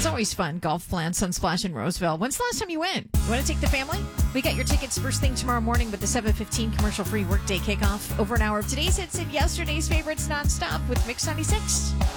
It's always fun. Golf Plan, Sunsplash in Roseville. When's the last time you went? You want to take the family? We got your tickets first thing tomorrow morning with the 7:15 commercial-free workday kickoff. Over an hour of today's hits and yesterday's favorites nonstop with Mix 96.